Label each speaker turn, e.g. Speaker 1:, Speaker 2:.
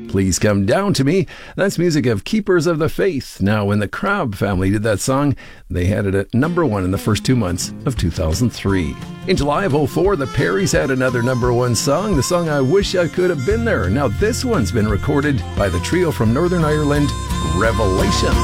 Speaker 1: Please Come Down to Me. That's music of Keepers of the Faith. Now, when the Crabb family did that song, they had it at number one in the first 2 months of 2003. In July of 2004, the Perrys had another number one song, the song I Wish I Could Have Been There. Now, this one's been recorded by the trio from Northern Ireland, Revelation.